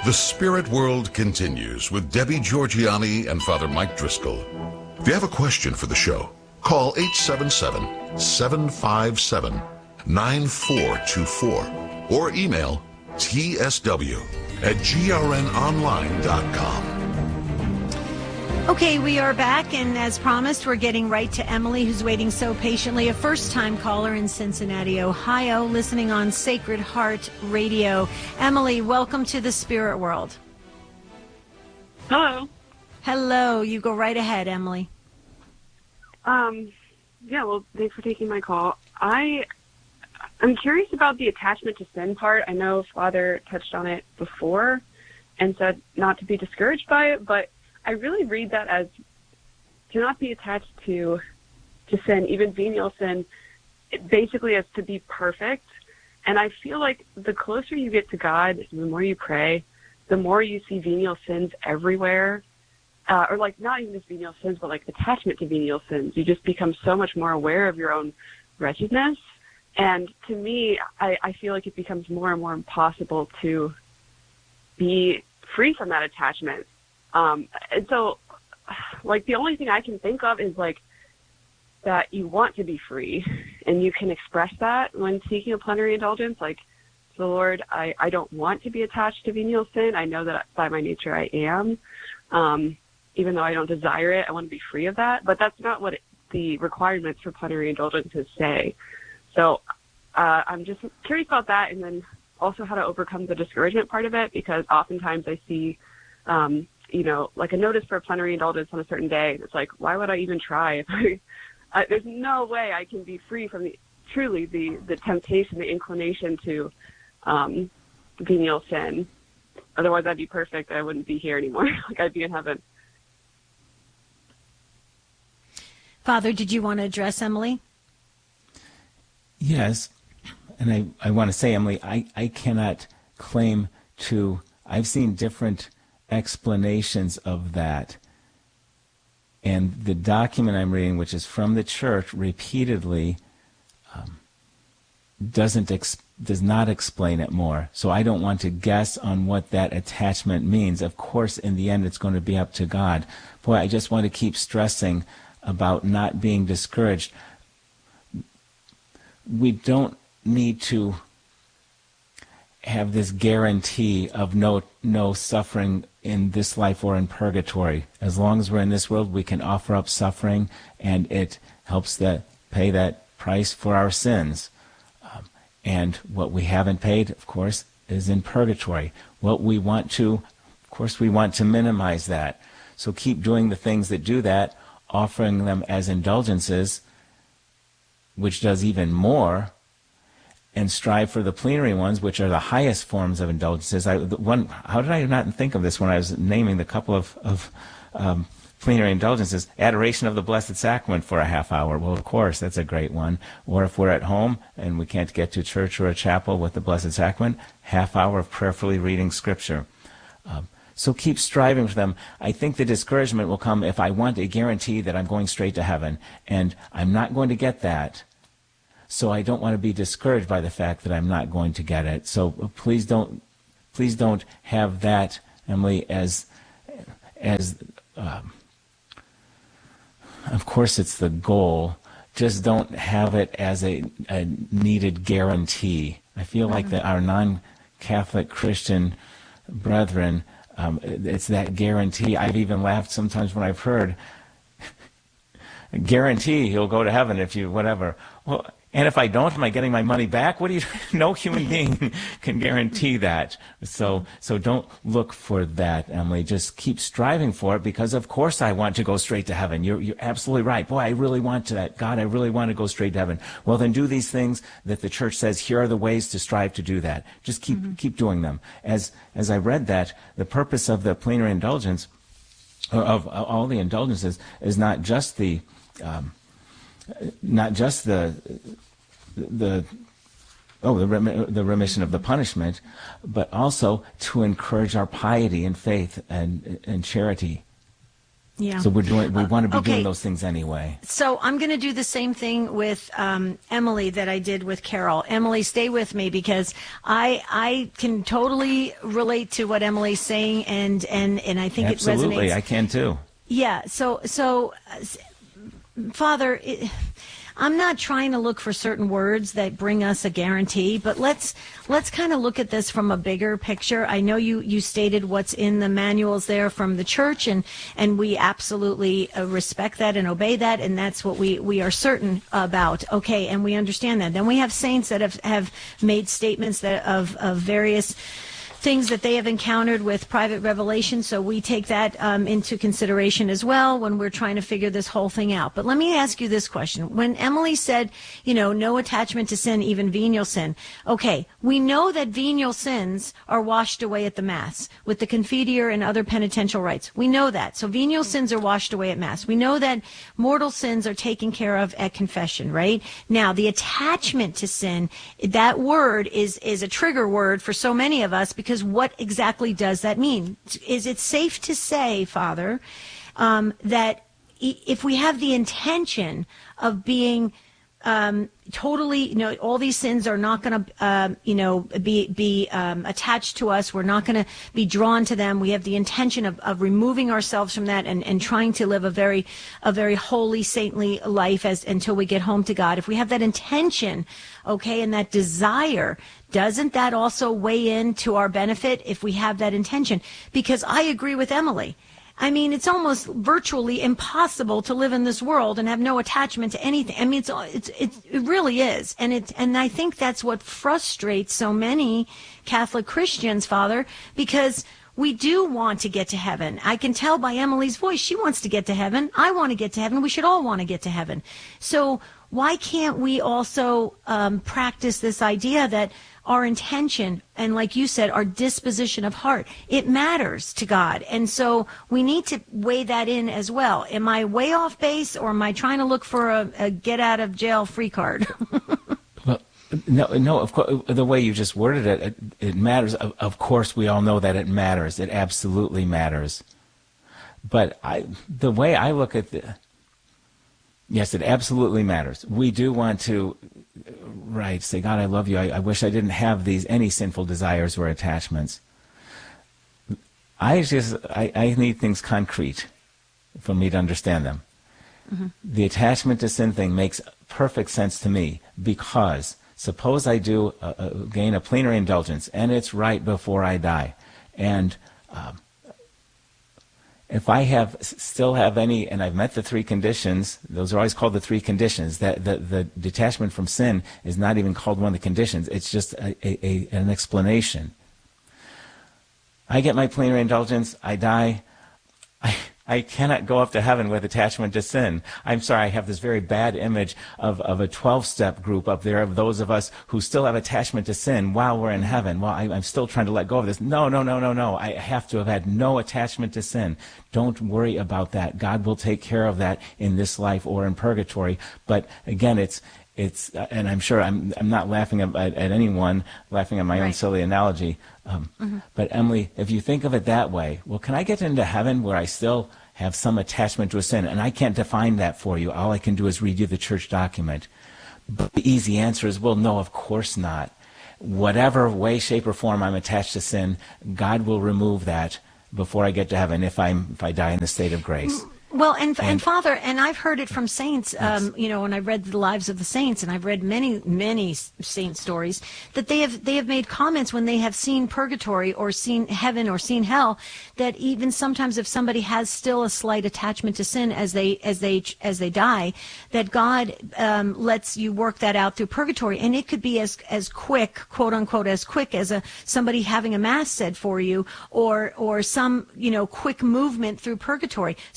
The Spirit World continues with Debbie Georgianni and Father Mike Driscoll. If you have a question for the show, call 877-757-9424 or email tsw@grnonline.com. Okay, we are back, and as promised, we're getting right to Emily, who's waiting so patiently, a first-time caller in Cincinnati, Ohio, listening on Sacred Heart Radio. Emily, welcome to the Spirit World. Hello. Hello. You go right ahead, Emily. Yeah, well, thanks for taking my call. I'm curious about the attachment to sin part. I know Father touched on it before and said not to be discouraged by it, but I really read that as to not be attached to sin, even venial sin, basically as to be perfect. And I feel like the closer you get to God, the more you pray, the more you see venial sins everywhere. Or like not even just venial sins, but like attachment to venial sins. You just become so much more aware of your own wretchedness. And to me, I feel like it becomes more and more impossible to be free from that attachment. And so, like, the only thing I can think of is, like, that you want to be free, and you can express that when seeking a plenary indulgence. Like, the Lord, I don't want to be attached to venial sin. I know that by my nature I am. Even though I don't desire it, I want to be free of that. But that's not what the requirements for plenary indulgences say. So I'm just curious about that, and then also how to overcome the discouragement part of it, because oftentimes I see like a notice for a plenary indulgence on a certain day. It's like, why would I even try? There's no way I can be free from the temptation, the inclination to venial sin. Otherwise, I'd be perfect. I wouldn't be here anymore. Like, I'd be in heaven. Father, did you want to address Emily? Yes. And I want to say, Emily, I cannot claim to... I've seen different explanations of that. And the document I'm reading, which is from the church, repeatedly does not explain it more. So I don't want to guess on what that attachment means. Of course, in the end, it's going to be up to God. Boy, I just want to keep stressing about not being discouraged. We don't need to have this guarantee of no suffering in this life or in purgatory. As long as we're in this world, we can offer up suffering, and it helps pay that price for our sins. And what we haven't paid, of course, is in purgatory. What we want to, of course, we want to minimize that. So keep doing the things that do that, offering them as indulgences, which does even more, and strive for the plenary ones, which are the highest forms of indulgences. How did I not think of this when I was naming the couple of plenary indulgences? Adoration of the Blessed Sacrament for a half hour. Well, of course, that's a great one. Or if we're at home and we can't get to church or a chapel with the Blessed Sacrament, half hour of prayerfully reading Scripture. So keep striving for them. I think the discouragement will come if I want a guarantee that I'm going straight to heaven, and I'm not going to get that. So I don't want to be discouraged by the fact that I'm not going to get it. So please don't have that, Emily, as of course it's the goal. Just don't have it as a needed guarantee. I feel like that our non-Catholic Christian brethren, it's that guarantee. I've even laughed sometimes when I've heard, guarantee he'll go to heaven if you whatever. Well, and if I don't, am I getting my money back? What do you? No human being can guarantee that. So don't look for that, Emily. Just keep striving for it, because of course I want to go straight to heaven. You're absolutely right. Boy, I really want that. God, I really want to go straight to heaven. Well, then do these things that the church says. Here are the ways to strive to do that. Just keep doing them. As I read that, the purpose of the plenary indulgence, of all the indulgences, is not just the remission of the punishment, but also to encourage our piety and faith and charity. Yeah. So we want to be okay. doing those things anyway. So I'm going to do the same thing with Emily that I did with Carol. Emily, stay with me because I can totally relate to what Emily's saying, and I think Absolutely, it resonates. I can too. Yeah. So Father, I'm not trying to look for certain words that bring us a guarantee, but let's kind of look at this from a bigger picture. I know you stated what's in the manuals there from the church, and we absolutely respect that and obey that, and that's what we are certain about. Okay, and we understand that. Then we have saints that have made statements that of various things that they have encountered with private revelation, so we take that into consideration as well when we're trying to figure this whole thing out. But let me ask you this question. When Emily said, no attachment to sin, even venial sin, okay, we know that venial sins are washed away at the Mass with the Confiteor and other penitential rites. We know that. So venial sins are washed away at Mass. We know that mortal sins are taken care of at confession, right? Now, the attachment to sin, that word is a trigger word for so many of us, because what exactly does that mean? Is it safe to say, Father, that if we have the intention of being totally, all these sins are not going to, be attached to us. We're not going to be drawn to them. We have the intention of removing ourselves from that and trying to live a very holy, saintly life until we get home to God. If we have that intention, okay, and that desire, doesn't that also weigh in to our benefit if we have that intention? Because I agree with Emily. I mean, it's almost virtually impossible to live in this world and have no attachment to anything. I mean, it really is. And I think that's what frustrates so many Catholic Christians, Father, because we do want to get to heaven. I can tell by Emily's voice, she wants to get to heaven. I want to get to heaven. We should all want to get to heaven. So why can't we also practice this idea that our intention, and like you said, our disposition of heart, it matters to God. And so we need to weigh that in as well. Am I way off base, or am I trying to look for a get out of jail free card? Well, no, of course, the way you just worded it, it matters. Of course, we all know that it matters. It absolutely matters. But the way I look at yes, it absolutely matters. We do want to, say, God, I love you. I wish I didn't have any sinful desires or attachments. I need things concrete for me to understand them. Mm-hmm. The attachment to sin thing makes perfect sense to me, because suppose I do gain a plenary indulgence, and it's right before I die, and if I still have any, and I've met the three conditions, those are always called the three conditions, that the detachment from sin is not even called one of the conditions, it's just an explanation. I get my plenary indulgence, I die, I cannot go up to heaven with attachment to sin. I'm sorry, I have this very bad image of a 12-step group up there, of those of us who still have attachment to sin while we're in heaven. Well, I'm still trying to let go of this. No. I have to have had no attachment to sin. Don't worry about that. God will take care of that in this life or in purgatory. But again, it's and I'm sure I'm not laughing at anyone, laughing at my own silly analogy. But Emily, if you think of it that way, well, can I get into heaven where I still have some attachment to a sin? And I can't define that for you. All I can do is read you the church document. But the easy answer is, well, no, of course not. Whatever way, shape, or form I'm attached to sin, God will remove that before I get to heaven if I die in the state of grace. Well, and Father, and I've heard it from saints, when I read the lives of the saints, and I've read many saint stories, that they have made comments when they have seen purgatory or seen heaven or seen hell, that even sometimes if somebody has still a slight attachment to sin as they die, that God lets you work that out through purgatory, and it could be as quick, quote unquote, as quick as somebody having a mass said for you, or some quick movement through purgatory. So it's not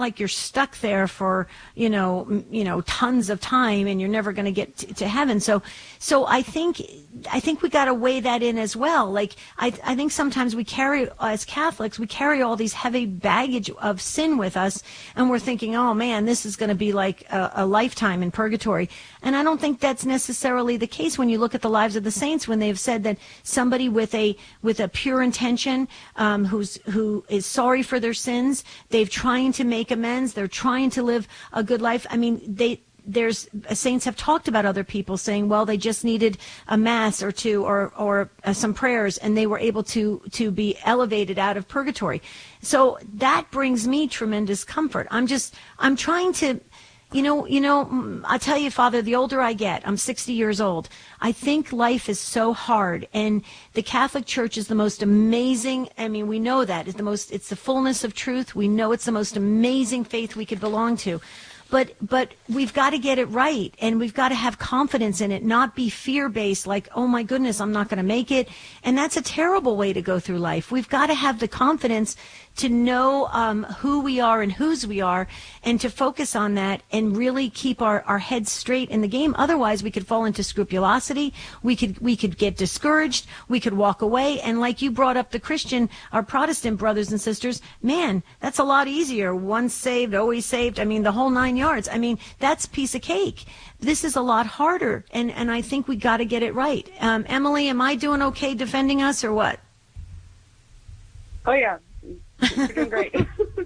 like you're stuck there for, tons of time and you're never going to get to heaven. So I think we got to weigh that in as well. Like, I think sometimes as Catholics, we carry all these heavy baggage of sin with us, and we're thinking, oh man, this is going to be like a lifetime in purgatory. And I don't think that's necessarily the case when you look at the lives of the saints, when they've said that somebody with a pure intention, who is sorry for their sins, they're trying to make amends, they're trying to live a good life. I mean, saints have talked about other people saying, well, they just needed a mass or two or some prayers, and they were able to be elevated out of purgatory. So that brings me tremendous comfort. I'm trying to, I tell you, Father, the older I get, I'm 60 years old, I think life is so hard, and the Catholic Church is the most amazing. I mean, we know that it's the fullness of truth. We know it's the most amazing faith we could belong to. But we've got to get it right, and we've got to have confidence in it, not be fear-based, like, oh my goodness, I'm not going to make it. And that's a terrible way to go through life. We've got to have the confidence to know who we are and whose we are, and to focus on that and really keep our heads straight in the game. Otherwise, we could fall into scrupulosity. We could get discouraged. We could walk away. And like you brought up our Protestant brothers and sisters, man, that's a lot easier. Once saved, always saved. I mean, the whole 9 yards. I mean, that's a piece of cake. This is a lot harder, and I think we got to get it right. Emily, am I doing okay defending us, or what? Oh yeah. You're doing great.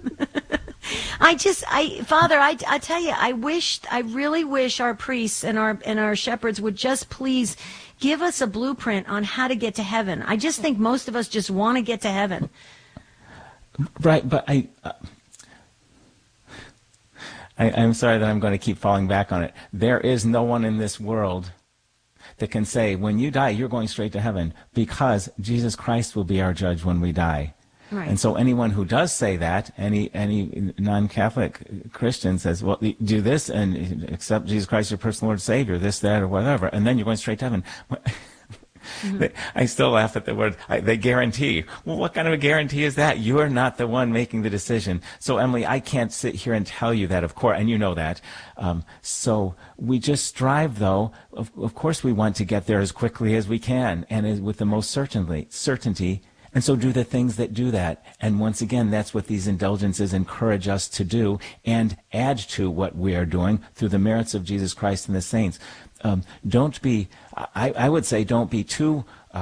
Father, I tell you, I really wish our priests and our shepherds would just please give us a blueprint on how to get to heaven. I just think most of us just want to get to heaven. Right, but I'm sorry that I'm going to keep falling back on it. There is no one in this world that can say, when you die, you're going straight to heaven, because Jesus Christ will be our judge when we die. Right. And so anyone who does say that, any non-Catholic Christian says, well, do this and accept Jesus Christ your personal Lord and Savior, this, that, or whatever, and then you're going straight to heaven. Mm-hmm. I still laugh at the word, they guarantee. Well, what kind of a guarantee is that? You're not the one making the decision. So, Emily, I can't sit here and tell you that, of course, and you know that. So we just strive, though. Of course we want to get there as quickly as we can, and with the most certainty. And so do the things that do that. And once again, that's what these indulgences encourage us to do, and add to what we are doing through the merits of Jesus Christ and the saints. I would say don't be too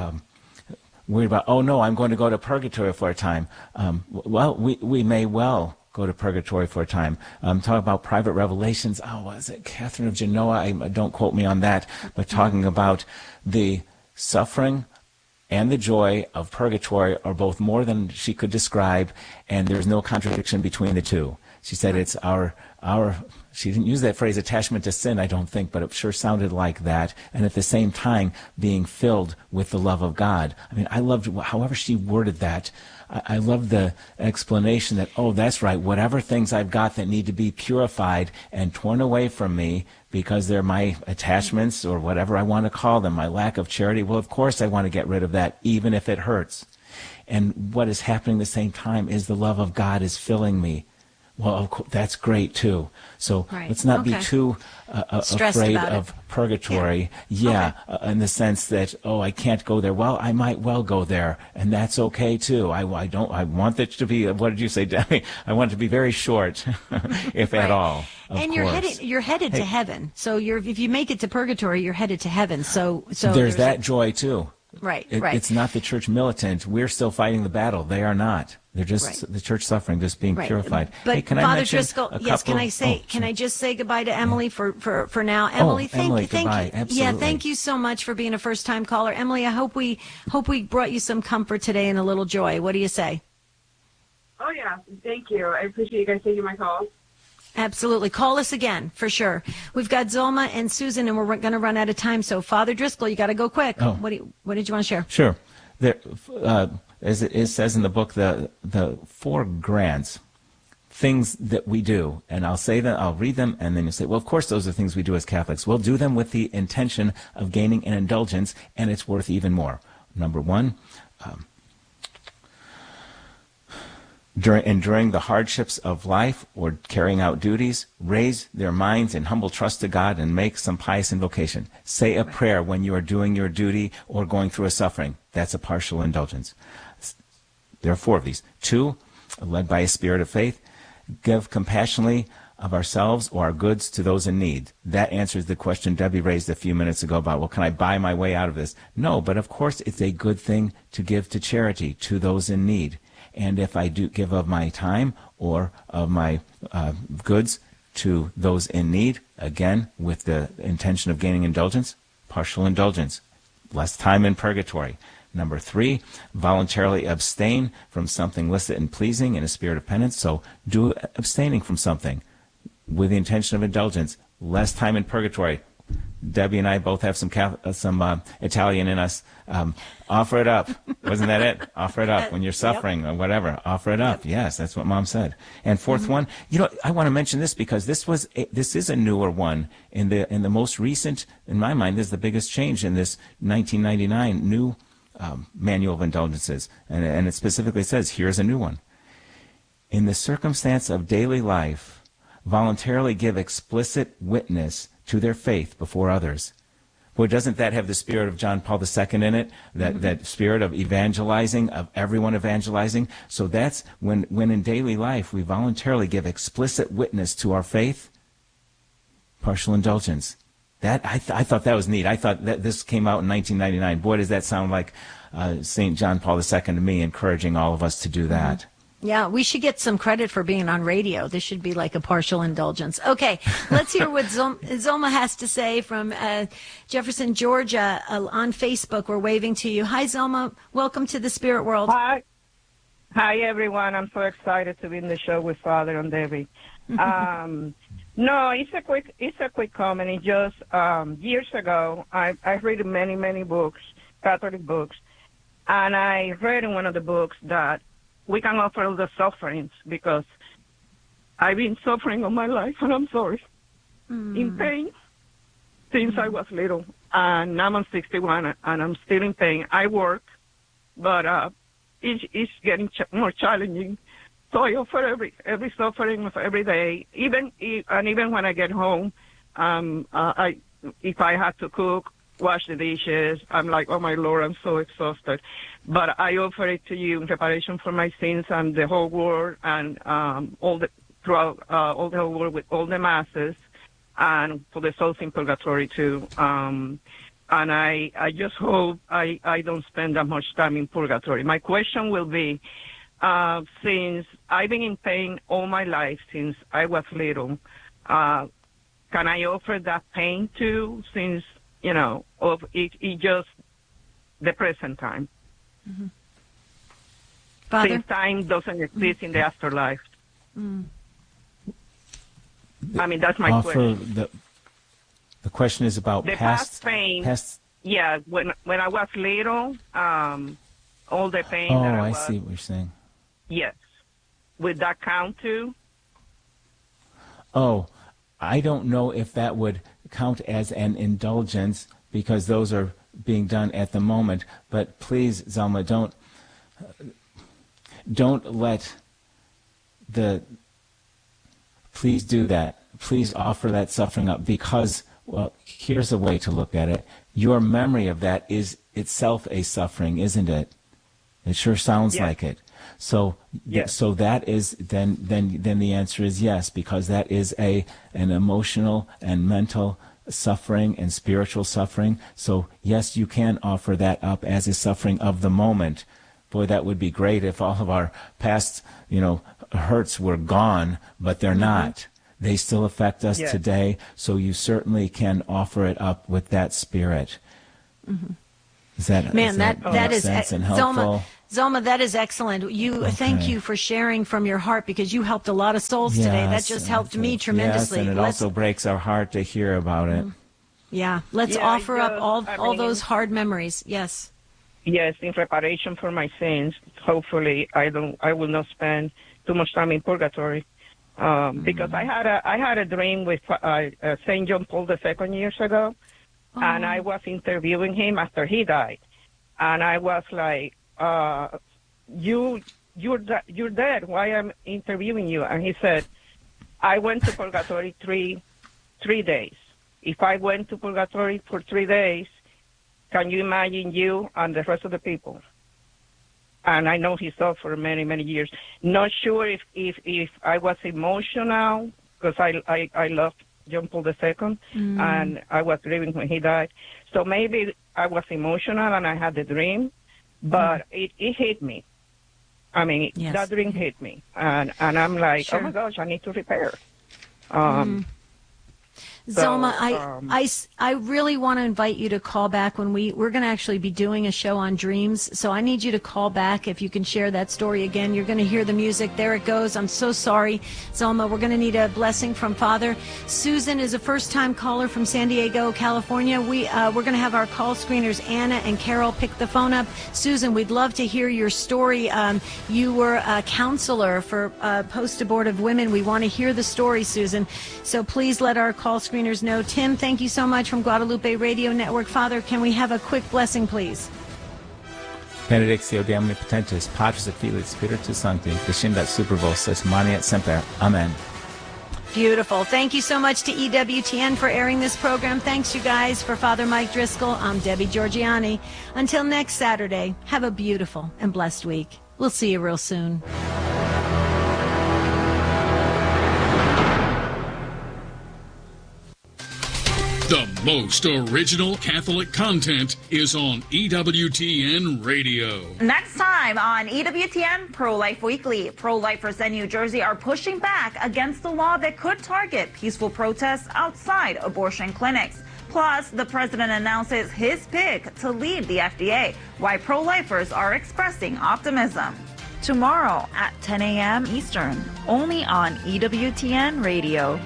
worried about, oh no, I'm going to go to purgatory for a time. Well, we may well go to purgatory for a time. Talk about private revelations. Oh, was it Catherine of Genoa? Don't quote me on that, but talking about the suffering and the joy of purgatory are both more than she could describe, and there's no contradiction between the two. She said it's our she didn't use that phrase, attachment to sin, I don't think, but it sure sounded like that, and at the same time being filled with the love of God. I mean, I loved however she worded that. I love the explanation that, oh, that's right, whatever things I've got that need to be purified and torn away from me because they're my attachments or whatever I want to call them, my lack of charity, well, of course I want to get rid of that, even if it hurts. And what is happening at the same time is the love of God is filling me. Well, that's great too. So let's not be too afraid of purgatory. Yeah, in the sense that, oh, I can't go there. Well, I might well go there, and that's okay too. I want it to be. What did you say, Debbie? I want it to be very short, if at all. And you're headed to heaven. So if you make it to purgatory, you're headed to heaven. So there's that joy too. Right. It's not the church militant. We're still fighting the battle. They are not. They're just the church suffering, just being purified. But hey, can Father I Driscoll, yes, can I just say goodbye to Emily for now? Emily, thank you. Absolutely. Yeah, thank you so much for being a first-time caller. Emily, I hope we brought you some comfort today and a little joy. What do you say? Oh yeah, thank you. I appreciate you guys taking my call. Absolutely. Call us again, for sure. We've got Zolma and Susan, and we're going to run out of time. So, Father Driscoll, you got to go quick. Oh. What did you want to share? Sure. There, as it says in the book, the 4 grants, things that we do, and I'll say that, I'll read them, and then you say, well, of course those are things we do as Catholics. We'll do them with the intention of gaining an indulgence, and it's worth even more. Number 1, enduring the hardships of life or carrying out duties, raise their minds in humble trust to God and make some pious invocation. Say a prayer when you are doing your duty or going through a suffering. That's a partial indulgence. There are 4 of these. 2, led by a spirit of faith, give compassionately of ourselves or our goods to those in need. That answers the question Debbie raised a few minutes ago about, well, can I buy my way out of this? No, but of course it's a good thing to give to charity, to those in need. And if I do give of my time or of my goods to those in need, again, with the intention of gaining indulgence, partial indulgence, less time in purgatory. Number 3, voluntarily abstain from something illicit and pleasing in a spirit of penance. So do abstaining from something with the intention of indulgence, less time in purgatory. Debbie and I both have some Italian in us. Offer it up. Wasn't that it? Offer it up when you're suffering or whatever. Offer it up. Yes, that's what Mom said. And 4th one, I want to mention this because this is a newer one in the most recent. In my mind, this is the biggest change in this 1999 new manual of indulgences, and it specifically says, here's a new one. In the circumstance of daily life, voluntarily give explicit witness to their faith before others. Boy, doesn't that have the spirit of John Paul II in it? That spirit of evangelizing, of everyone evangelizing. So that's when in daily life we voluntarily give explicit witness to our faith, partial indulgence. That I thought that was neat. I thought that this came out in 1999. Boy, does that sound like St. John Paul II to me, encouraging all of us to do that. Yeah, we should get some credit for being on radio. This should be like a partial indulgence. Okay, let's hear what Zoma has to say from Jefferson, Georgia, on Facebook. We're waving to you. Hi, Zoma. Welcome to the Spirit World. Hi. Hi, everyone. I'm so excited to be in the show with Father and Debbie. No, it's a quick comment. It just years ago, I read many books, Catholic books, and I read in one of the books that we can offer all the sufferings because I've been suffering all my life, and I'm sorry, in pain since I was little, and now I'm 61, and I'm still in pain. I work, but it's getting more challenging. So I offer every suffering of every day, even when I get home, if I have to cook, wash the dishes, I'm like, oh my Lord, I'm so exhausted. But I offer it to you in reparation for my sins and the whole world, and throughout all the whole world with all the masses, and for the souls in purgatory too. And I just hope I don't spend that much time in purgatory. My question will be, since I've been in pain all my life since I was little, can I offer that pain too, since, of it just the present time? Mm-hmm. Father? Since time doesn't exist in the afterlife. I mean, that's my question. The question is about the past pain. Yeah, when I was little, all the pain that I was... see what you're saying. Yes. Would that count too? Oh, I don't know if that would count as an indulgence because those are being done at the moment. But please, Zelma, don't let please do that. Please offer that suffering up because, well, here's a way to look at it. Your memory of that is itself a suffering, isn't it? It sure sounds like it. So, so that is then the answer is yes, because that is an emotional and mental suffering and spiritual suffering. So yes, you can offer that up as a suffering of the moment. Boy, that would be great if all of our past, hurts were gone, but they're not. They still affect us today. So you certainly can offer it up with that spirit. Mm-hmm. Is that sense and helpful? Zelma, that is excellent. Thank you for sharing from your heart because you helped a lot of souls today. That just helped me tremendously. Yes, and it also breaks our heart to hear about it. Yeah, let's offer up all those hard memories. Yes. Yes, in reparation for my sins. Hopefully, I will not spend too much time in purgatory. Because I had a dream with Saint John Paul II years ago, and I was interviewing him after he died, and I was like, you you're dead. Why I'm interviewing you? And he said, I went to purgatory three days. If I went to purgatory for 3 days, can you imagine you and the rest of the people? And I know he thought for many, many years. Not sure if I was emotional, because I loved John Paul II, and I was grieving when he died. So maybe I was emotional and I had the dream, but it hit me. I mean, that dream hit me. And I'm like, oh, my gosh, I need to repair. Zelma, I really want to invite you to call back when we're going to actually be doing a show on dreams. So I need you to call back if you can share that story again. You're going to hear the music. There it goes. I'm so sorry, Zelma. We're going to need a blessing from Father. Susan is a first-time caller from San Diego, California. We're going to have our call screeners, Anna and Carol, pick the phone up. Susan, we'd love to hear your story. You were a counselor for post-abortive women. We want to hear the story, Susan. So please let our call screeners know. Tim, thank you so much from Guadalupe Radio Network. Father, can we have a quick blessing, please? Benedictio Dei Omnipotentus, Patris et Filii et Spiritus Sancti, descendat super vos, et manet semper. Amen. Beautiful. Thank you so much to EWTN for airing this program. Thanks, you guys. For Father Mike Driscoll, I'm Debbie Georgianni. Until next Saturday, have a beautiful and blessed week. We'll see you real soon. The most original Catholic content is on EWTN Radio. Next time on EWTN Pro-Life Weekly, pro-lifers in New Jersey are pushing back against the law that could target peaceful protests outside abortion clinics. Plus, the president announces his pick to lead the FDA, why pro-lifers are expressing optimism. Tomorrow at 10 a.m. Eastern, only on EWTN Radio.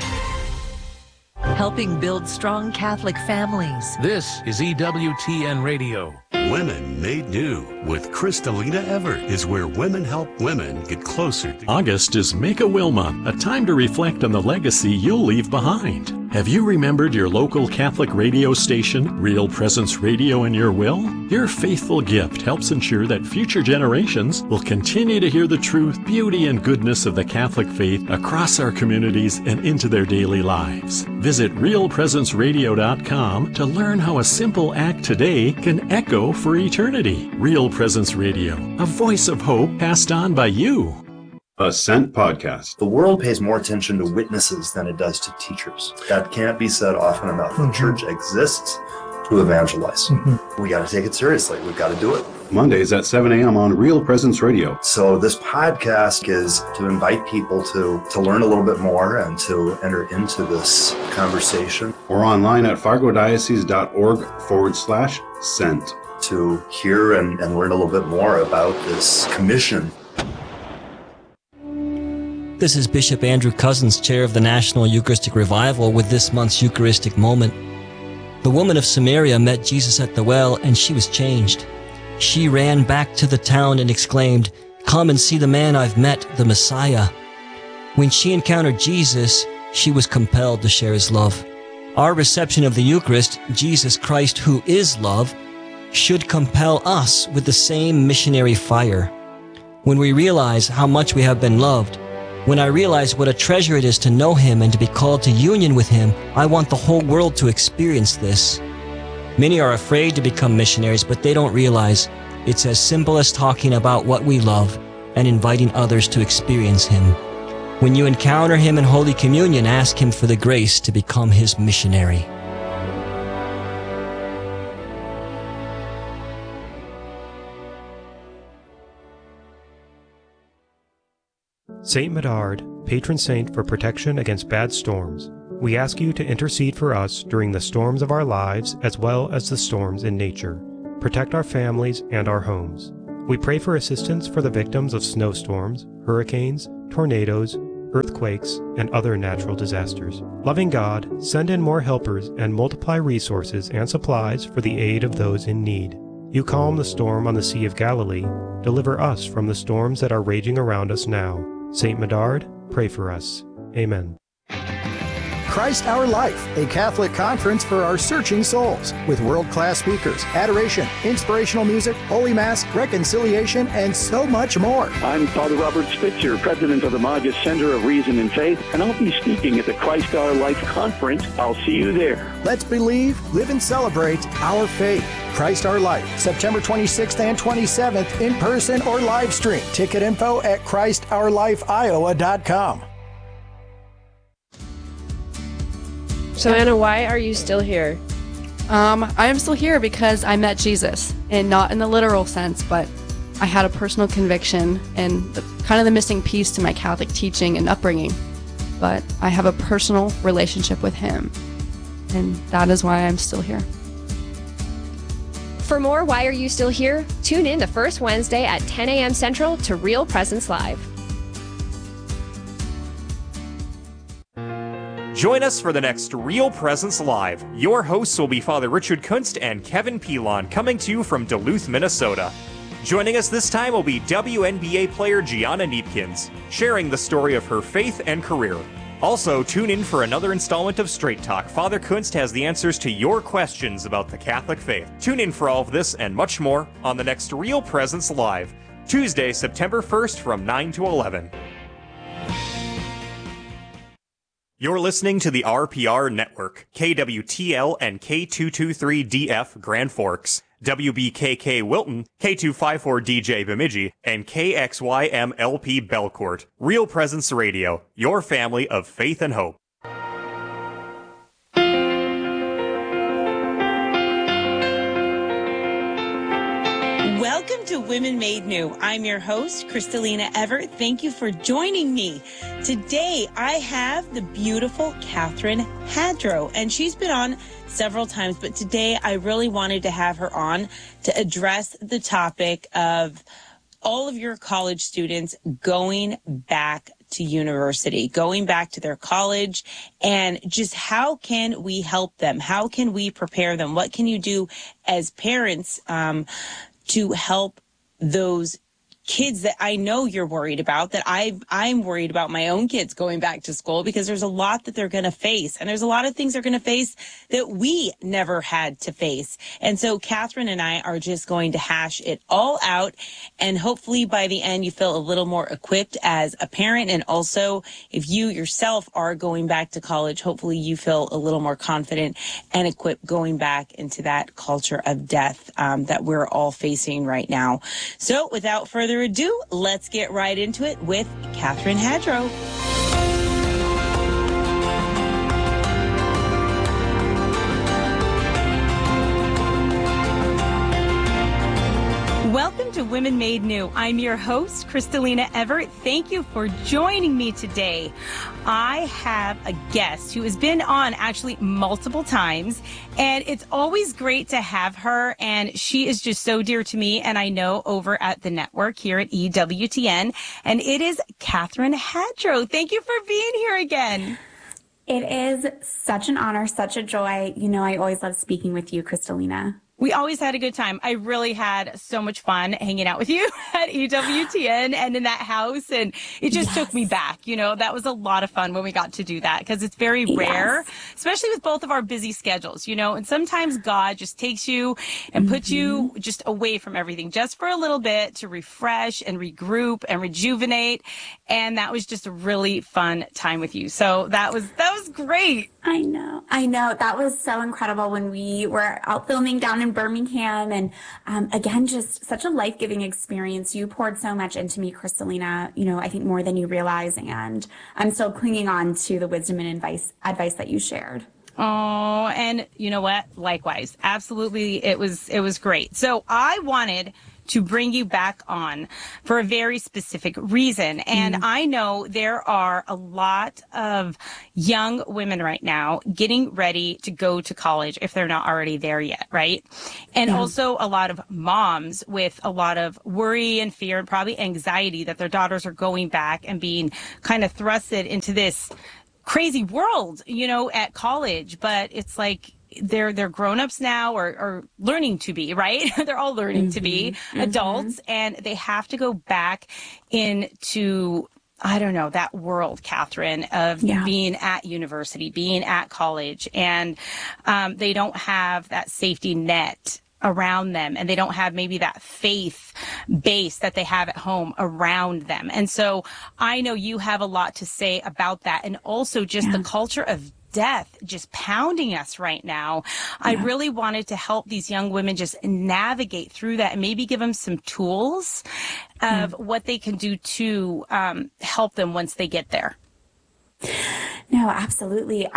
Helping build strong Catholic families. This is EWTN Radio. Women Made New with Kristalina Everett is where women help women get closer to... August is Make a Will Month, a time to reflect on the legacy you'll leave behind. Have you remembered your local Catholic radio station, Real Presence Radio, in your will? Your faithful gift helps ensure that future generations will continue to hear the truth, beauty, and goodness of the Catholic faith across our communities and into their daily lives. Visit realpresenceradio.com to learn how a simple act today can echo for eternity. Real Presence Radio, a voice of hope passed on by you. Ascent Podcast. The world pays more attention to witnesses than it does to teachers. That can't be said often enough. The church exists to evangelize. We got to take it seriously. We've got to do it. Mondays at 7 a.m. on Real Presence Radio. So this podcast is to invite people to learn a little bit more and to enter into this conversation. Or online at fargodiocese.org/sent. To hear and learn a little bit more about this commission. This is Bishop Andrew Cousins, chair of the National Eucharistic Revival, with this month's Eucharistic moment. The woman of Samaria met Jesus at the well, and she was changed. She ran back to the town and exclaimed, "Come and see the man I've met, the Messiah." When she encountered Jesus, she was compelled to share his love. Our reception of the Eucharist, Jesus Christ, who is love, should compel us with the same missionary fire. When we realize how much we have been loved, when I realize what a treasure it is to know him and to be called to union with him, I want the whole world to experience this. Many are afraid to become missionaries, but they don't realize it's as simple as talking about what we love and inviting others to experience him. When you encounter him in Holy Communion, ask him for the grace to become his missionary. Saint Medard, patron saint for protection against bad storms, we ask you to intercede for us during the storms of our lives as well as the storms in nature. Protect our families and our homes. We pray for assistance for the victims of snowstorms, hurricanes, tornadoes, earthquakes, and other natural disasters. Loving God, send in more helpers and multiply resources and supplies for the aid of those in need. You calm the storm on the Sea of Galilee. Deliver us from the storms that are raging around us now. Saint Medard, pray for us. Amen. Christ Our Life, a Catholic conference for our searching souls, with world-class speakers, adoration, inspirational music, Holy Mass, reconciliation, and so much more. I'm Father Robert Spitzer, president of the Magus Center of Reason and Faith, and I'll be speaking at the Christ Our Life conference. I'll see you there. Let's believe, live, and celebrate our faith. Christ Our Life, September 26th and 27th, in person or live stream. Ticket info at ChristOurLifeIowa.com. So Anna, why are you still here? I am still here because I met Jesus, and not in the literal sense, but I had a personal conviction and kind of the missing piece to my Catholic teaching and upbringing. But I have a personal relationship with him, and that is why I'm still here. For more Why Are You Still Here? Tune in the first Wednesday at 10 a.m. Central to Real Presence Live. Join us for the next Real Presence Live. Your hosts will be Father Richard Kunst and Kevin Pilon, coming to you from Duluth, Minnesota. Joining us this time will be WNBA player Gianna Neepkins, sharing the story of her faith and career. Also, tune in for another installment of Straight Talk. Father Kunst has the answers to your questions about the Catholic faith. Tune in for all of this and much more on the next Real Presence Live, Tuesday, September 1st from 9 to 11. You're listening to the RPR Network, KWTL and K223DF Grand Forks, WBKK Wilton, K254DJ Bemidji, and KXYMLP Belcourt. Real Presence Radio, your family of faith and hope. Welcome to Women Made New. I'm your host, Kristalina Everett. Thank you for joining me. Today, I have the beautiful Catherine Hadrow, and she's been on several times, but today I really wanted to have her on to address the topic of all of your college students going back to university, going back to their college, and just how can we help them? How can we prepare them? What can you do as parents to help those kids that I know you're worried about, that I'm worried about my own kids going back to school, because there's a lot that they're going to face. And there's a lot of things they're going to face that we never had to face. And so Catherine and I are just going to hash it all out. And hopefully by the end, you feel a little more equipped as a parent. And also, if you yourself are going back to college, hopefully you feel a little more confident and equipped going back into that culture of death that we're all facing right now. So without further ado, let's get right into it with Catherine Hadrow. Welcome to Women Made New. I'm your host, Kristalina Everett. Thank you for joining me today. I have a guest who has been on actually multiple times, and it's always great to have her, and she is just so dear to me, and I know over at the network here at EWTN, and it is Catherine Hadrow. Thank you for being here again. It is such an honor, such a joy. You know, I always love speaking with you, Kristalina. We always had a good time. I really had so much fun hanging out with you at EWTN and in that house. And it just took me back. You know, that was a lot of fun when we got to do that, because it's very rare, especially with both of our busy schedules, you know, and sometimes God just takes you and puts you just away from everything just for a little bit to refresh and regroup and rejuvenate. And that was just a really fun time with you. So that was great. I know. That was so incredible when we were out filming down in Birmingham. And again, just such a life-giving experience. You poured so much into me, Kristalina, you know, I think more than you realize. And I'm still clinging on to the wisdom and advice that you shared. Oh, and you know what? Likewise. Absolutely. It was great. So I wanted to bring you back on for a very specific reason. And I know there are a lot of young women right now getting ready to go to college if they're not already there yet, right? And also a lot of moms with a lot of worry and fear and probably anxiety that their daughters are going back and being kind of thrusted into this crazy world, you know, at college. But it's like, they're grown-ups now or learning to be, right? They're all learning to be adults, and they have to go back into I don't know, that world, Catherine, of being at university, being at college, and they don't have that safety net around them, and they don't have maybe that faith base that they have at home around them. And so I know you have a lot to say about that, and also just the culture of death just pounding us right now. I really wanted to help these young women just navigate through that and maybe give them some tools of what they can do to help them once they get there. No, absolutely.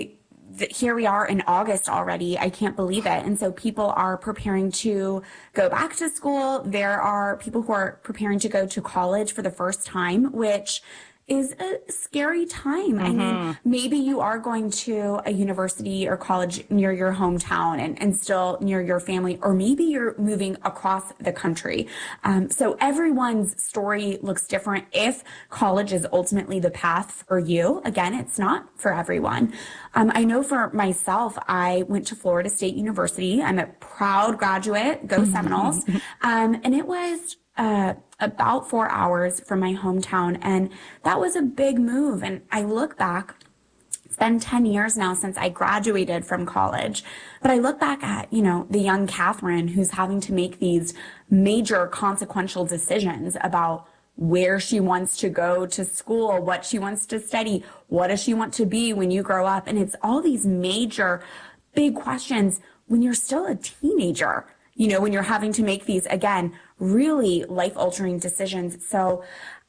Here we are in August already. I can't believe it. And so people are preparing to go back to school. There are people who are preparing to go to college for the first time, which is a scary time. I mean, maybe you are going to a university or college near your hometown and still near your family, or maybe you're moving across the country. So everyone's story looks different. If college is ultimately the path for you, again, it's not for everyone. I know for myself, I went to Florida State University. I'm a proud graduate. Go Seminoles. And it was about 4 hours from my hometown. And that was a big move. And I look back, it's been 10 years now since I graduated from college. But I look back at, you know, the young Catherine who's having to make these major consequential decisions about where she wants to go to school, what she wants to study, what does she want to be when you grow up. And it's all these major, big questions when you're still a teenager, you know, when you're having to make these, again, really life-altering decisions. So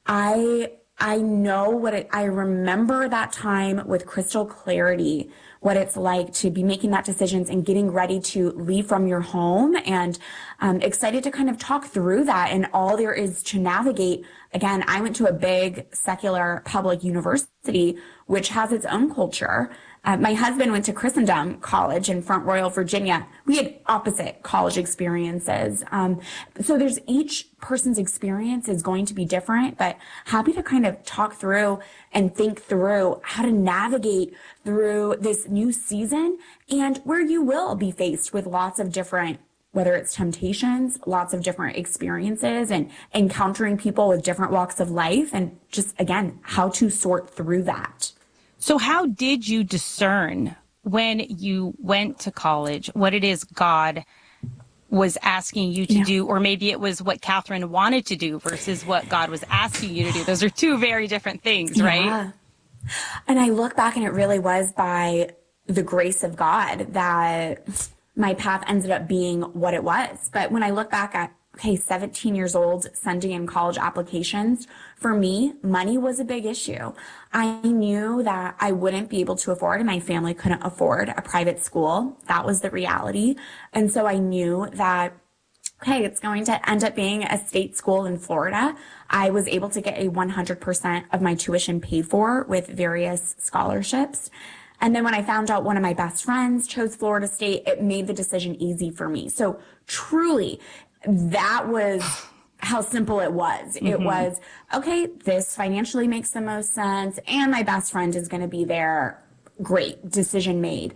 I know I remember that time with crystal clarity, what it's like to be making that decisions and getting ready to leave from your home, and excited to kind of talk through that and all there is to navigate. Again, I went to a big secular public university, which has its own culture. My husband went to Christendom College in Front Royal, Virginia. We had opposite college experiences. So there's each person's experience is going to be different, but happy to kind of talk through and think through how to navigate through this new season, and where you will be faced with lots of different, whether it's temptations, lots of different experiences, and encountering people with different walks of life, and just, again, how to sort through that. So how did you discern when you went to college what it is God was asking you to do, or maybe it was what Catherine wanted to do versus what God was asking you to do? Those are two very different things, right? And I look back, and it really was by the grace of God that my path ended up being what it was. But when I look back at, 17 years old, sending in college applications, for me, money was a big issue. I knew that I wouldn't be able to afford, and my family couldn't afford a private school. That was the reality. And so I knew that, it's going to end up being a state school in Florida. I was able to get a 100% of my tuition paid for with various scholarships. And then when I found out one of my best friends chose Florida State, it made the decision easy for me. So truly, that was how simple it was. It was, this financially makes the most sense, and my best friend is going to be there. Great, decision made.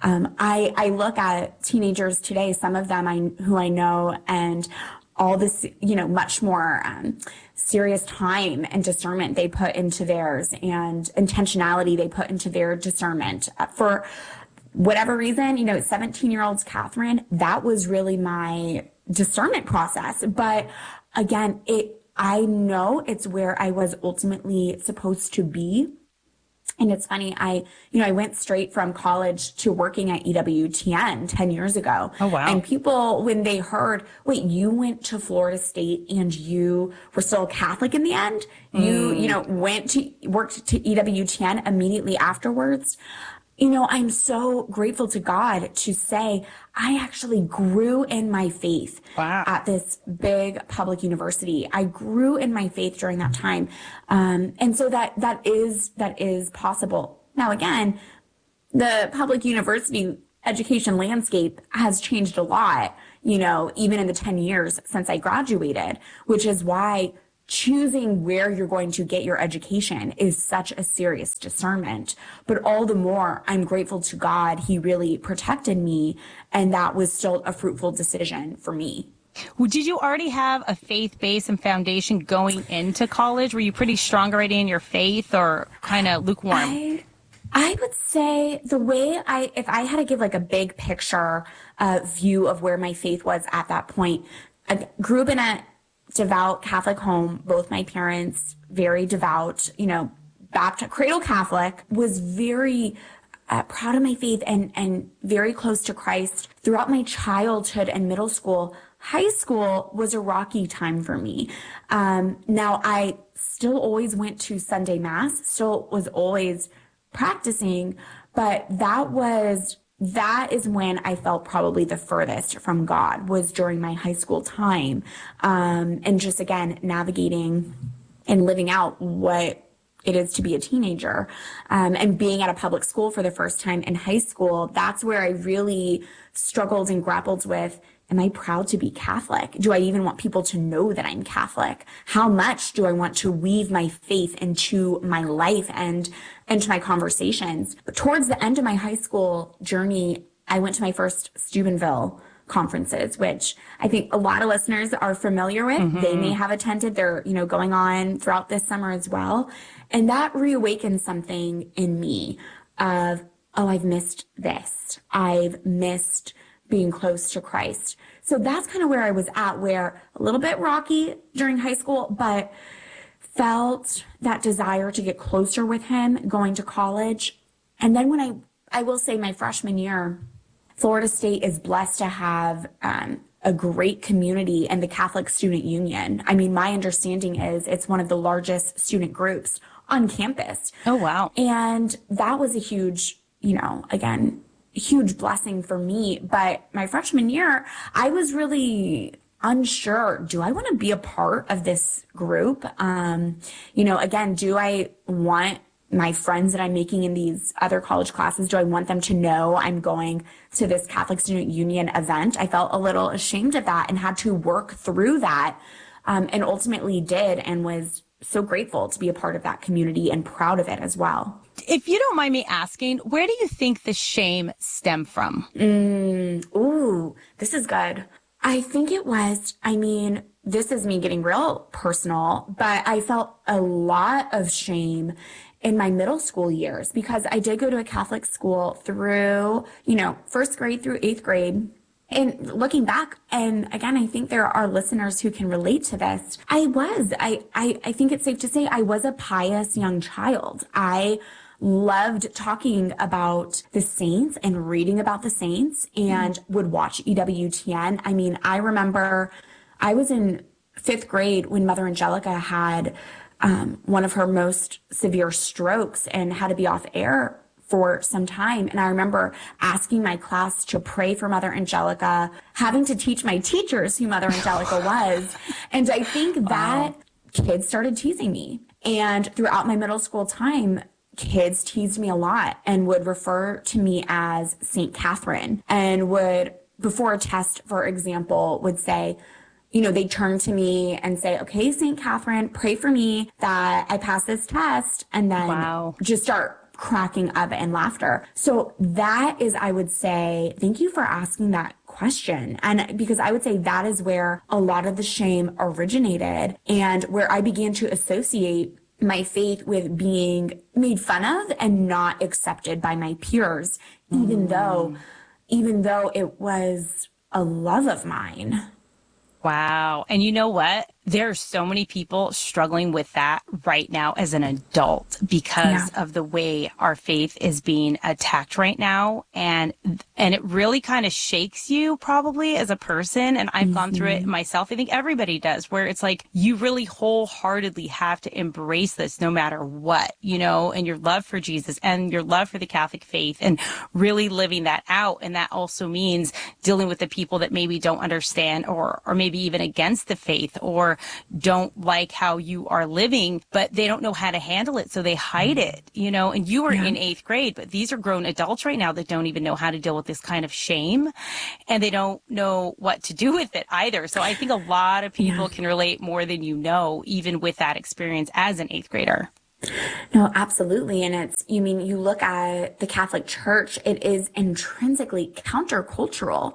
I look at teenagers today, some of them who I know, and all this, much more serious time and discernment they put into theirs, and intentionality they put into their discernment. For whatever reason, 17-year-old Catherine, that was really my discernment process. But again, I know it's where I was ultimately supposed to be. And it's funny, I went straight from college to working at EWTN 10 years ago. Oh, wow. And people, when they heard, wait, you went to Florida State and you were still Catholic in the end? You worked to EWTN immediately afterwards. I'm so grateful to God to say I actually grew in my faith at this big public university. I grew in my faith during that time. And so that is possible. Now, again, the public university education landscape has changed a lot, even in the 10 years since I graduated, which is why choosing where you're going to get your education is such a serious discernment. But all the more, I'm grateful to God. He really protected me, and that was still a fruitful decision for me. Well, did you already have a faith base and foundation going into college? Were you pretty strong already in your faith, or kind of lukewarm? I would say the way if I had to give like a big picture view of where my faith was at that point, I grew up in a devout Catholic home. Both my parents, very devout, Baptist, cradle Catholic, was very proud of my faith and very close to Christ throughout my childhood and middle school. High school was a rocky time for me. Now, I still always went to Sunday Mass, still was always practicing, but that is when I felt probably the furthest from God, was during my high school time. And just, again, navigating and living out what it is to be a teenager, and being at a public school for the first time in high school. That's where I really struggled and grappled with, am I proud to be Catholic? Do I even want people to know that I'm Catholic? How much do I want to weave my faith into my life and into my conversations? But towards the end of my high school journey, I went to my first Steubenville conferences, which I think a lot of listeners are familiar with. Mm-hmm. They may have attended. They're, going on throughout this summer as well. And that reawakened something in me of, I've missed this. I've missed being close to Christ. So that's kind of where I was at, where a little bit rocky during high school, but felt that desire to get closer with him going to college. And then when I will say my freshman year, Florida State is blessed to have a great community and the Catholic Student Union. I mean, my understanding is it's one of the largest student groups on campus. Oh, wow. And that was a huge, huge blessing for me. But my freshman year, I was really unsure. Do I want to be a part of this group? Again, do I want my friends that I'm making in these other college classes, do I want them to know I'm going to this Catholic Student Union event? I felt a little ashamed of that and had to work through that, and ultimately did, and was so grateful to be a part of that community and proud of it as well. If you don't mind me asking, where do you think the shame stemmed from? Ooh, this is good. I think it was, this is me getting real personal, but I felt a lot of shame in my middle school years, because I did go to a Catholic school through, first grade through 8th grade. And looking back, and again, I think there are listeners who can relate to this. I think it's safe to say I was a pious young child. I loved talking about the saints and reading about the saints, and would watch EWTN. I remember I was in 5th grade when Mother Angelica had one of her most severe strokes and had to be off air for some time. And I remember asking my class to pray for Mother Angelica, having to teach my teachers who Mother Angelica was. And I think that kids started teasing me. And throughout my middle school time, kids teased me a lot and would refer to me as St. Catherine, and would, before a test, for example, would say, they turn to me and say, okay, St. Catherine, pray for me that I pass this test. And then just start cracking up in laughter. So that is, I would say, thank you for asking that question. And because I would say that is where a lot of the shame originated, and where I began to associate my faith with being made fun of and not accepted by my peers, even though it was a love of mine. Wow. And you know what? There are so many people struggling with that right now as an adult because of the way our faith is being attacked right now. And it really kind of shakes you probably as a person. And I've gone through it myself. I think everybody does, where it's like you really wholeheartedly have to embrace this no matter what, and your love for Jesus and your love for the Catholic faith, and really living that out. And that also means dealing with the people that maybe don't understand or maybe even against the faith, or don't like how you are living, but they don't know how to handle it, so they hide it, and you were in 8th grade, but these are grown adults right now that don't even know how to deal with this kind of shame, and they don't know what to do with it either. So I think a lot of people can relate more than even with that experience as an 8th grader. No, absolutely. And you look at the Catholic Church, it is intrinsically countercultural.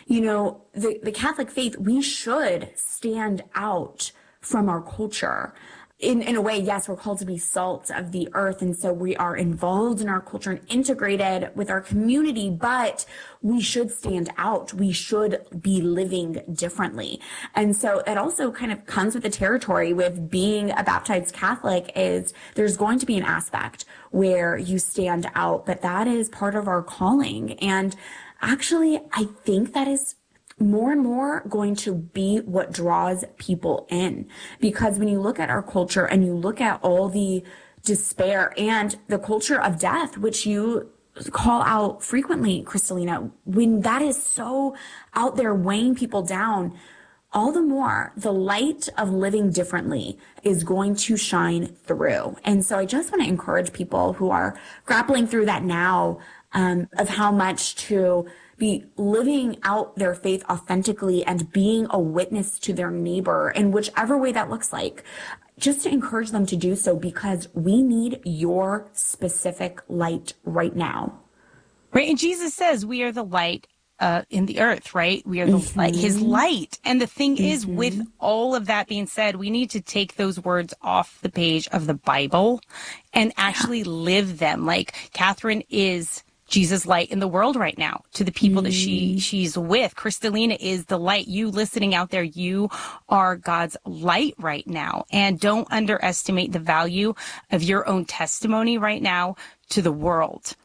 The Catholic faith, we should stand out from our culture. In a way, yes, we're called to be salt of the earth. And so we are involved in our culture and integrated with our community, but we should stand out. We should be living differently. And so it also kind of comes with the territory with being a baptized Catholic is there's going to be an aspect where you stand out, but that is part of our calling. And actually, I think that is more and more going to be what draws people in. Because when you look at our culture and you look at all the despair and the culture of death, which you call out frequently, Kristalina, when that is so out there weighing people down, all the more the light of living differently is going to shine through. And so I just want to encourage people who are grappling through that now, of how much to be living out their faith authentically and being a witness to their neighbor in whichever way that looks like, just to encourage them to do so, because we need your specific light right now. Right. And Jesus says we are the light in the earth, right? We are the light, his light. And the thing is, with all of that being said, we need to take those words off the page of the Bible and actually live them. Like Catherine is Jesus' light in the world right now to the people that she's with. Kristalina is the light. You listening out there, you are God's light right now. And don't underestimate the value of your own testimony right now to the world,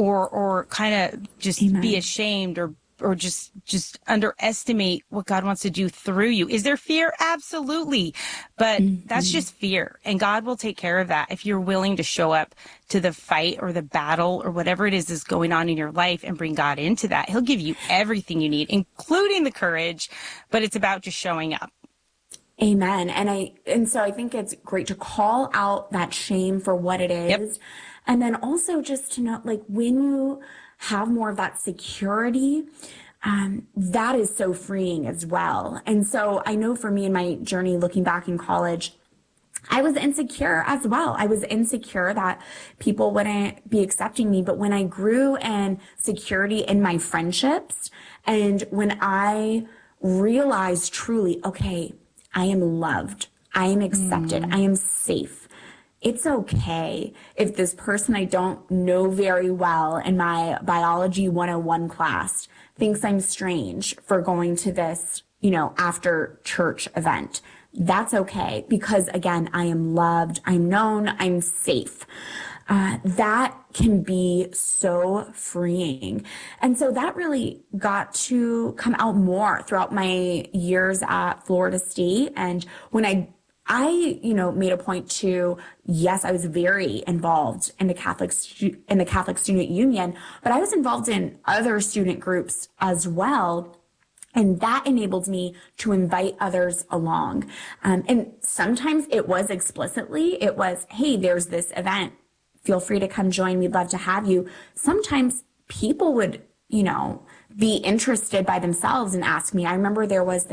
or kind of just be ashamed or just underestimate what God wants to do through you. Is there fear? Absolutely. But that's just fear. And God will take care of that if you're willing to show up to the fight or the battle or whatever it is going on in your life and bring God into that. He'll give you everything you need, including the courage, but it's about just showing up. Amen. And so I think it's great to call out that shame for what it is. Yep. And then also just to know, like, when you have more of that security, that is so freeing as well. And so I know for me in my journey, looking back in college, I was insecure as well. I was insecure that people wouldn't be accepting me. But when I grew in security in my friendships, and when I realized truly, okay, I am loved, I am accepted, I am safe. It's okay if this person I don't know very well in my biology 101 class thinks I'm strange for going to this, after church event. That's okay, because again, I am loved, I'm known, I'm safe. That can be so freeing. And so that really got to come out more throughout my years at Florida State. And when I made a point to, yes, I was very involved in the Catholic Student Union, but I was involved in other student groups as well. And that enabled me to invite others along. And sometimes it was explicitly, it was, hey, there's this event. Feel free to come join. We'd love to have you. Sometimes people would, be interested by themselves and ask me. I remember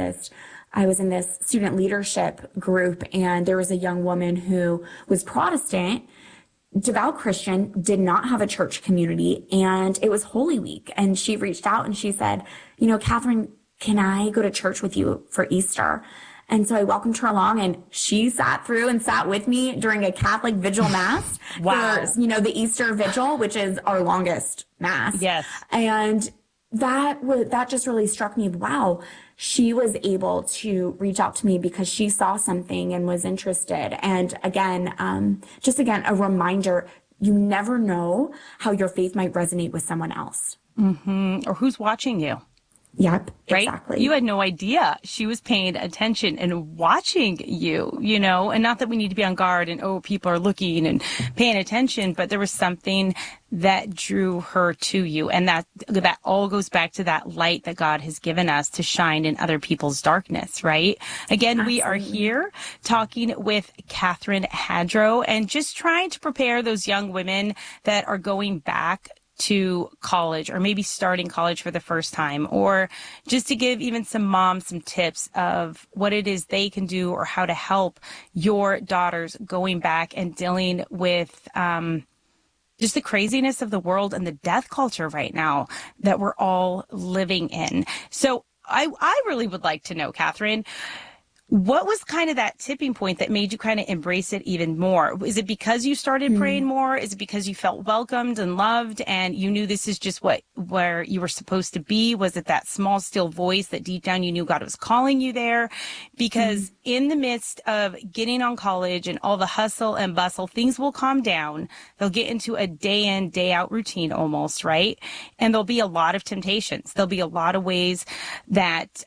I was in this student leadership group, and there was a young woman who was Protestant, devout Christian, did not have a church community, and it was Holy Week. And she reached out and she said, Catherine, can I go to church with you for Easter? And so I welcomed her along, and she sat with me during a Catholic vigil mass. Wow. For, the Easter vigil, which is our longest mass. Yes. And that just really struck me. Wow. She was able to reach out to me because she saw something and was interested. And again, a reminder, you never know how your faith might resonate with someone else. Or who's watching you. Yep, right? Exactly. You had no idea she was paying attention and watching you, and not that we need to be on guard and, people are looking and paying attention, but there was something that drew her to you. And that all goes back to that light that God has given us to shine in other people's darkness, right? Again, Absolutely. We are here talking with Catherine Hadrow and just trying to prepare those young women that are going back to college, or maybe starting college for the first time, or just to give even some moms some tips of what it is they can do or how to help your daughters going back and dealing with just the craziness of the world and the death culture right now that we're all living in. So I really would like to know, Catherine, what was kind of that tipping point that made you kind of embrace it even more? Is it because you started praying more? Is it because you felt welcomed and loved and you knew this is just where you were supposed to be? Was it that small, still voice that deep down you knew God was calling you there? Because in the midst of getting on college and all the hustle and bustle, things will calm down. They'll get into a day in, day out routine almost, right? And there'll be a lot of temptations. There'll be a lot of ways that,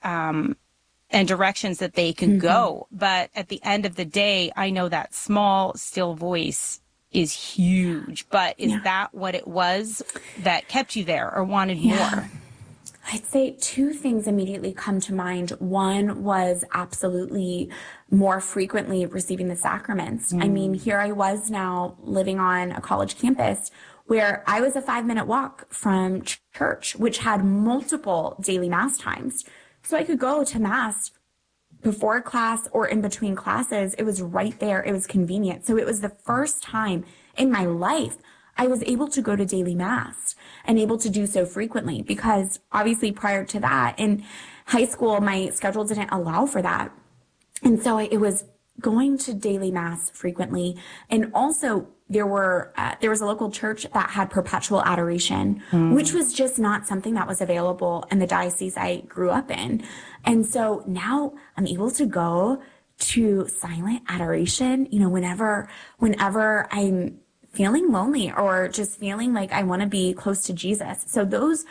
and directions that they can go. But at the end of the day, I know that small, still voice is huge. But is that what it was that kept you there or wanted more? I'd say two things immediately come to mind. One was absolutely more frequently receiving the sacraments. I mean, here I was now living on a college campus where I was a 5-minute walk from church, which had multiple daily mass times. So I could go to mass before class or in between classes. It was right there. It was convenient. So it was the first time in my life I was able to go to daily mass and able to do so frequently, because obviously prior to that in high school, my schedule didn't allow for that. And so it was going to daily mass frequently. And also there was a local church that had perpetual adoration, which was just not something that was available in the diocese I grew up in. And so now I'm able to go to silent adoration, whenever I'm feeling lonely or just feeling like I want to be close to Jesus. So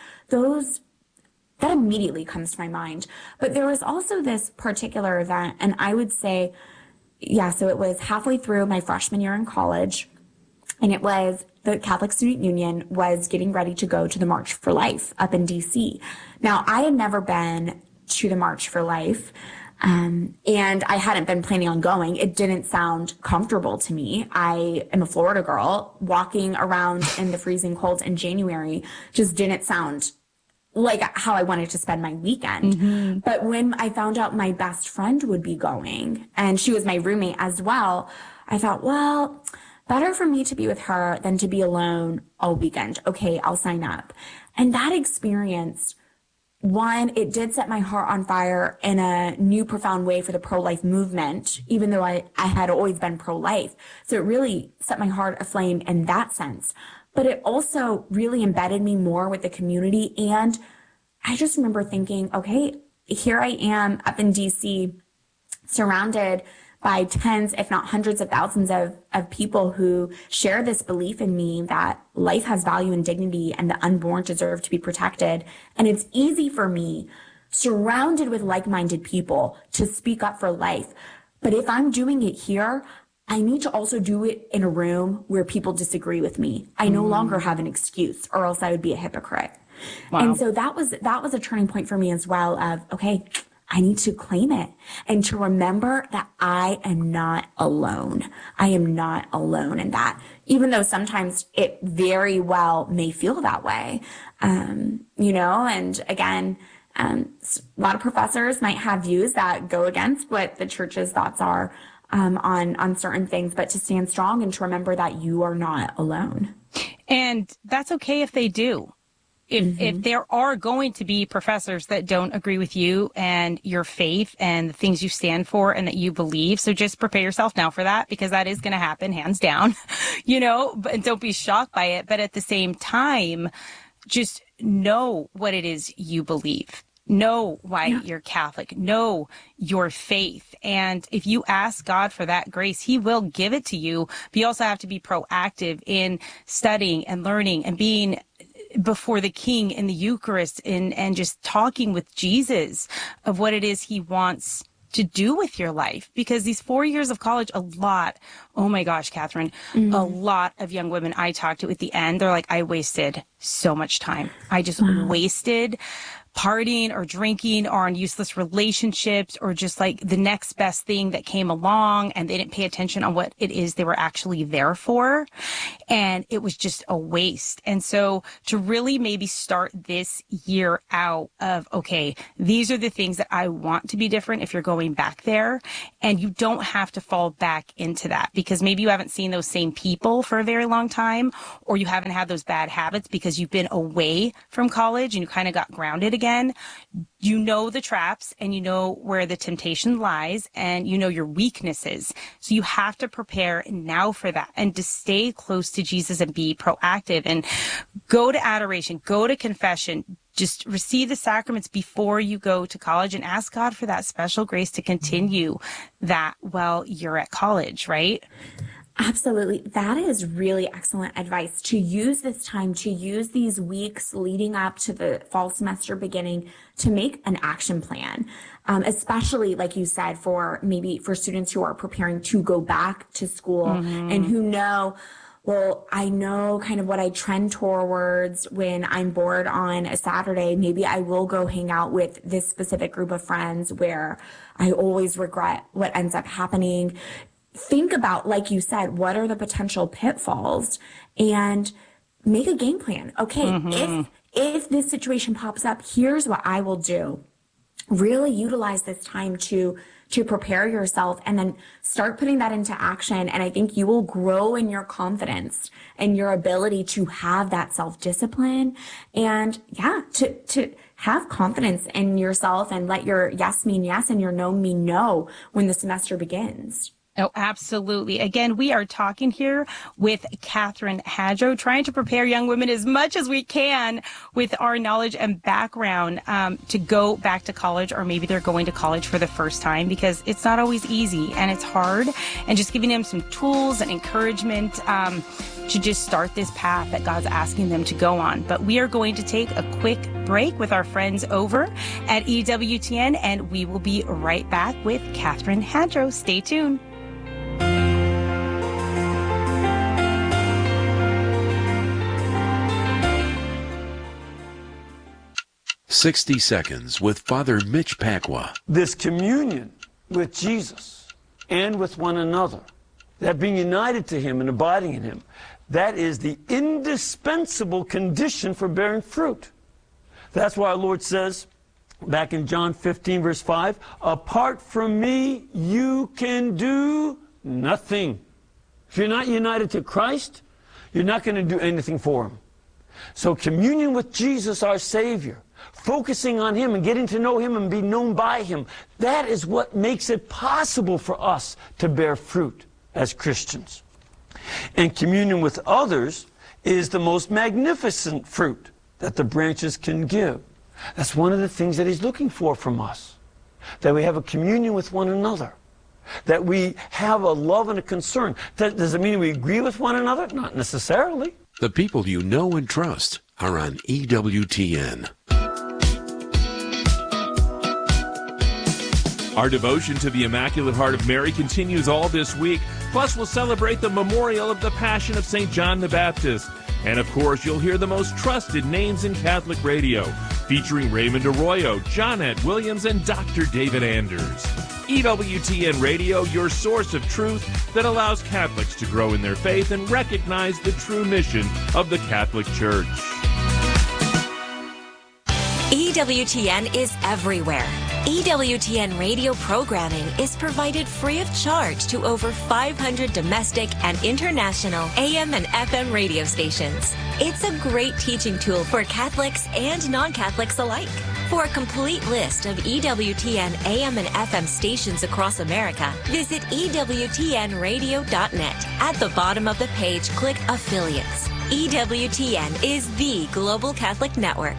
that immediately comes to my mind. But there was also this particular event, and I would say, so it was halfway through my freshman year in college. And it was the Catholic Student Union was getting ready to go to the March for Life up in DC. Now, I had never been to the March for Life, and I hadn't been planning on going. It didn't sound comfortable to me. I am a Florida girl. Walking around in the freezing cold in January just didn't sound like how I wanted to spend my weekend. But when I found out my best friend would be going, and she was my roommate as well, I thought, well, better for me to be with her than to be alone all weekend. Okay, I'll sign up. And that experience, one, it did set my heart on fire in a new profound way for the pro-life movement, even though I had always been pro-life. So it really set my heart aflame in that sense. But it also really embedded me more with the community. And I just remember thinking, okay, here I am up in DC, surrounded by tens, if not hundreds of thousands of people who share this belief in me that life has value and dignity and the unborn deserve to be protected. And it's easy for me, surrounded with like-minded people, to speak up for life. But if I'm doing it here, I need to also do it in a room where people disagree with me. I no longer have an excuse, or else I would be a hypocrite. Wow. And so that was a turning point for me as well of, okay, I need to claim it and to remember that I am not alone. I am not alone in that, even though sometimes it very well may feel that way. And again, a lot of professors might have views that go against what the church's thoughts are on certain things, but to stand strong and to remember that you are not alone. And that's okay if they do. If there are going to be professors that don't agree with you and your faith and the things you stand for and that you believe, so just prepare yourself now for that, because that is going to happen, hands down, and don't be shocked by it. But at the same time, just know what it is you believe. Know why you're Catholic. Know your faith. And if you ask God for that grace, he will give it to you. But you also have to be proactive in studying and learning and being before the King in the Eucharist and just talking with Jesus of what it is he wants to do with your life. Because these 4 years of college, oh my gosh, Catherine, a lot of young women I talked to at the end, they're like, I wasted so much time. I just wasted partying or drinking or on useless relationships or just like the next best thing that came along, and they didn't pay attention on what it is they were actually there for. And it was just a waste. And so to really maybe start this year out of, okay, these are the things that I want to be different if you're going back there, and you don't have to fall back into that because maybe you haven't seen those same people for a very long time, or you haven't had those bad habits because you've been away from college and you kind of got grounded again. You know the traps and you know where the temptation lies and you know your weaknesses. So you have to prepare now for that and to stay close to Jesus and be proactive and go to adoration, go to confession, just receive the sacraments before you go to college and ask God for that special grace to continue that while you're at college, right? Absolutely. That is really excellent advice, to use this time, to use these weeks leading up to the fall semester beginning to make an action plan, especially, like you said, for students who are preparing to go back to school and who know, well, I know kind of what I trend towards when I'm bored on a Saturday. Maybe I will go hang out with this specific group of friends where I always regret what ends up happening. Think about, like you said, what are the potential pitfalls and make a game plan. Okay, if this situation pops up, here's what I will do. Really utilize this time to prepare yourself and then start putting that into action. And I think you will grow in your confidence and your ability to have that self-discipline and to have confidence in yourself and let your yes mean yes and your no mean no when the semester begins. Oh, absolutely. Again, we are talking here with Catherine Hadro, trying to prepare young women as much as we can with our knowledge and background to go back to college, or maybe they're going to college for the first time, because it's not always easy and it's hard, and just giving them some tools and encouragement to just start this path that God's asking them to go on. But we are going to take a quick break with our friends over at EWTN, and we will be right back with Catherine Hadro. Stay tuned. 60 Seconds with Father Mitch Pacwa. This communion with Jesus and with one another, that being united to Him and abiding in Him, that is the indispensable condition for bearing fruit. That's why our Lord says, back in John 15, verse 5, apart from me, you can do nothing. If you're not united to Christ, you're not going to do anything for Him. So communion with Jesus, our Savior, focusing on Him and getting to know Him and be known by Him, that is what makes it possible for us to bear fruit as Christians. And communion with others is the most magnificent fruit that the branches can give. That's one of the things that He's looking for from us, that we have a communion with one another, that we have a love and a concern. Does it mean we agree with one another? Not necessarily. The people you know and trust are on EWTN. Our devotion to the Immaculate Heart of Mary continues all this week. Plus, we'll celebrate the memorial of the Passion of St. John the Baptist. And, of course, you'll hear the most trusted names in Catholic radio, featuring Raymond Arroyo, Johnette Williams, and Dr. David Anders. EWTN Radio, your source of truth that allows Catholics to grow in their faith and recognize the true mission of the Catholic Church. EWTN is everywhere. EWTN radio programming is provided free of charge to over 500 domestic and international AM and FM radio stations. It's a great teaching tool for Catholics and non-Catholics alike. For a complete list of EWTN AM and FM stations across America, visit EWTNradio.net. At the bottom of the page, click Affiliates. EWTN is the Global Catholic Network.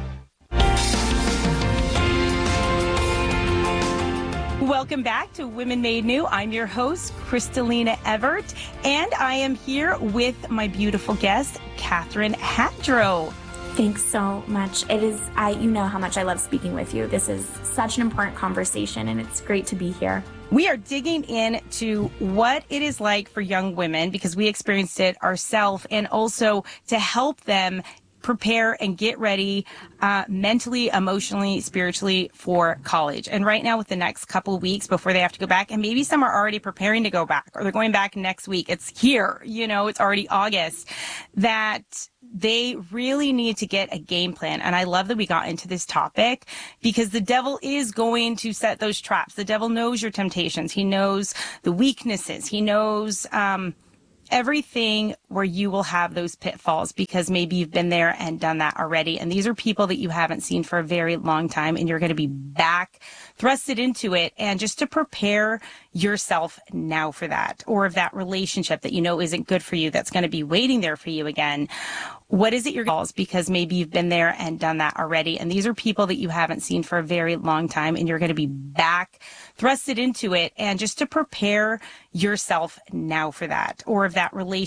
Welcome back to Women Made New. I'm your host, Kristalina Everett, and I am here with my beautiful guest, Catherine Hadro. Thanks so much. It is, you know how much I love speaking with you. This is such an important conversation, and it's great to be here. We are digging into what it is like for young women, because we experienced it ourselves, and also to help them prepare and get ready mentally, emotionally, spiritually for college. And right now, with the next couple of weeks before they have to go back, and maybe some are already preparing to go back, or they're going back next week. It's here, it's already August, that they really need to get a game plan. And I love that we got into this topic, because the devil is going to set those traps. The devil knows your temptations. He knows the weaknesses. He knows everything where you will have those pitfalls, because maybe you've been there and done that already. And these are people that you haven't seen for a very long time, and you're going to be back thrusted into it. And just to prepare yourself now for that, or if that relationship that isn't good for you, that's going to be waiting there for you again. What is it you're calls? Because maybe you've been there and done that already. And these are people that you haven't seen for a very long time, and you're going to be back thrusted into it. And just to prepare yourself now for that, or if that relationship